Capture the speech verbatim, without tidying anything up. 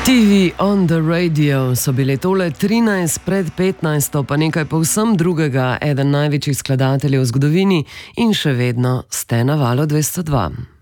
T V on the radio so bile tole trinajst pred petnajsto, pa nekaj povsem drugega, eden največjih skladateljev v zgodovini in še vedno ste na valu dvesto dva.